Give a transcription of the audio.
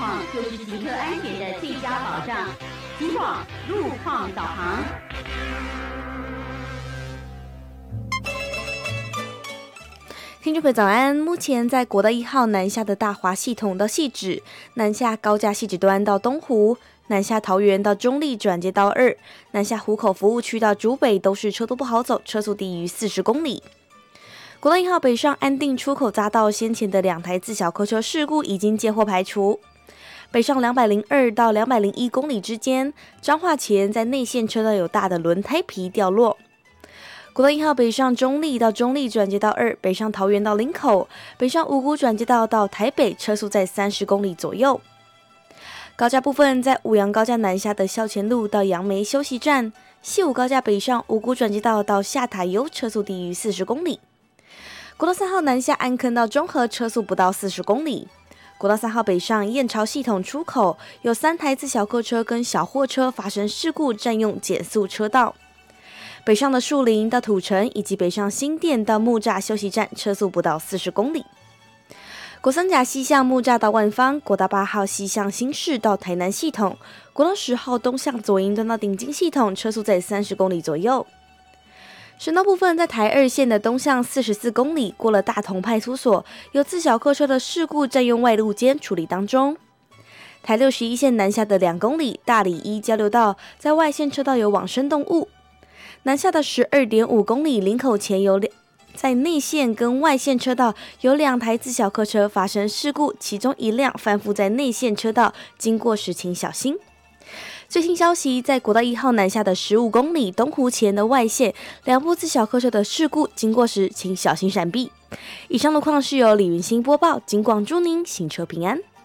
况就是行车安全的最佳保障。警广路况导航。 听众朋友早安，目前在国道1号南下的大华系统到汐止，南下高架汐止端到东湖，南下桃园到中立转接道2，南下湖口服务区到竹北都是车多不好走，车速低于40公里。国道1号北上安定出口匝道先前的2台自小客车事故已经接获排除。北上202到201公里之间，彰化前在内线车道有大的轮胎皮掉落。国道1号北上中立到中立转接道2，北上桃园到林口，北上五股转接道到台北，车速在30公里左右。高架部分，在五杨高架南下的校前路到杨梅休息站，西武高架北上五股转接道到下塔悠，车速低于40公里。国道3号南下安坑到中和，车速不到40公里。国道3号北上燕巢系统出口，有3台自小客车跟小货车发生事故，占用减速车道。北上的树林到土城，以及北上新店到木栅休息站，车速不到40公里。国三甲西向木栅到万芳，国道8号西向新市到台南系统，国道10号东向左营端到顶金系统，车速在30公里左右。省道部分，在台2线的东向44公里，过了大同派出所，有自小客车的事故占用外路间处理当中。台61线南下的2公里，大里一交流道在外线车道有往生动物。南下的12.5公里，林口前在内线跟外线车道有2台自小客车发生事故，其中一辆翻覆在内线车道，经过时请小心。最新消息，在国道1号南下的15公里，东湖前的外线2部自小客车的事故，经过时请小心闪避。以上路况是由李云欣播报，警广祝您行车平安。